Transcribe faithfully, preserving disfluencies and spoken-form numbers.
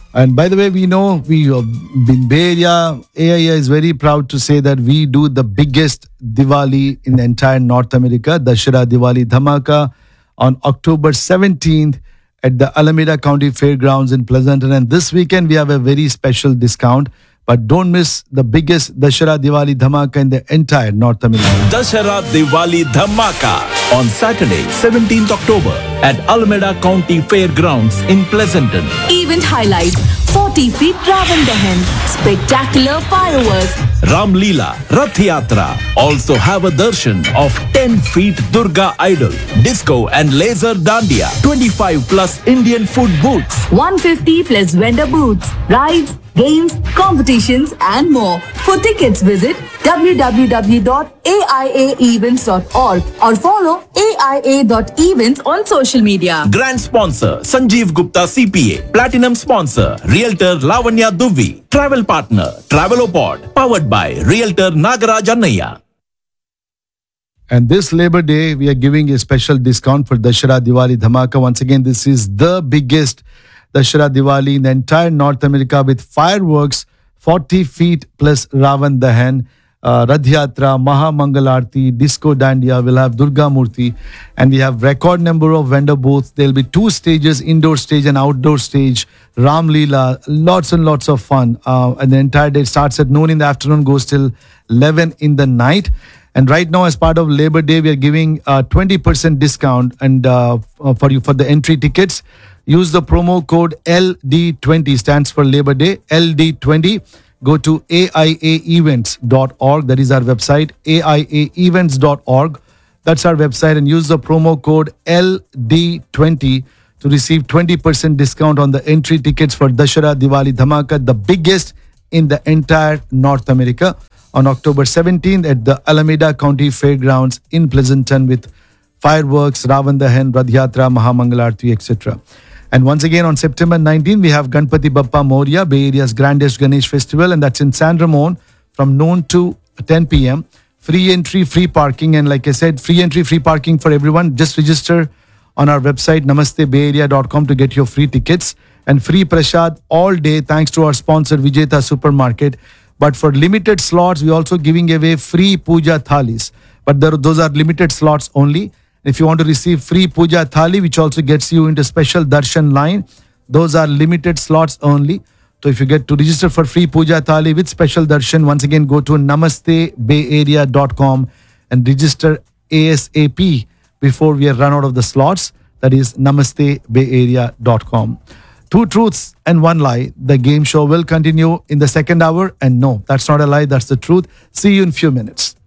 And by the way, we know we uh, in Bay Area, A I A is very proud to say that we do the biggest Diwali in the entire North America, Dussehra Diwali Dhamaka, on October seventeenth at the Alameda County Fairgrounds in Pleasanton. And this weekend, we have a very special discount. But don't miss the biggest Dussehra Diwali Dhamaka in the entire North America. Dussehra Diwali Dhamaka on Saturday, seventeenth October at Alameda County Fairgrounds in Pleasanton. Event highlights: forty feet Ravan Dahan, spectacular fireworks, Ram Leela, Rath Yatra. Also have a darshan of ten feet Durga idol, disco and laser dandiya, twenty-five plus Indian food booths, one hundred fifty plus vendor booths, rides, games, competitions and more. For tickets, visit w w w dot a i a events dot org or follow A I A dot events on social media. Grand sponsor Sanjeev Gupta C P A, Platinum sponsor Realtor Lavanya Dubey, Travel partner Travelopod, powered by Realtor Nagaraj Annaya. And this Labor Day, we are giving a special discount for Dussehra Diwali Dhamaka. Once again, this is the biggest Dussehra Diwali in the entire North America with fireworks, forty feet plus Ravan Dahan, uh, Rath Yatra, Maha Mangalarti, Disco Dandiya. We'll have Durga Murti, and we have record number of vendor booths. There'll be two stages, indoor stage and outdoor stage. Ram Leela, lots and lots of fun. Uh, and the entire day starts at noon in the afternoon, goes till eleven in the night. And right now, as part of Labor Day, we are giving a twenty percent discount and uh, for you for the entry tickets. Use the promo code L D twenty, stands for Labor Day, L D twenty. Go to A I A events dot org. That is our website, A I A events dot org. That's our website. And use the promo code L D twenty to receive twenty percent discount on the entry tickets for Dussehra Diwali Dhamaka, the biggest in the entire North America, on October seventeenth at the Alameda County Fairgrounds in Pleasanton with fireworks, Ravan Dahan, Rath Yatra, Mahamangalarti, et cetera. And once again, on September nineteenth, we have Ganpati Bappa Moria, Bay Area's grandest Ganesh festival, and that's in San Ramon from noon to ten p.m. Free entry, free parking, and like I said, free entry, free parking for everyone. Just register on our website, namaste bay area dot com, to get your free tickets. And free prasad all day, thanks to our sponsor, Vijeta Supermarket. But for limited slots, we're also giving away free puja thalis. But there, those are limited slots only. If you want to receive free puja thali, which also gets you into special darshan line, those are limited slots only. So if you get to register for free puja thali with special darshan, once again, go to namaste bay area dot com and register ASAP before we are run out of the slots. That is namaste bay area dot com. Two truths and one lie. The game show will continue in the second hour. And no, that's not a lie. That's the truth. See you in few minutes.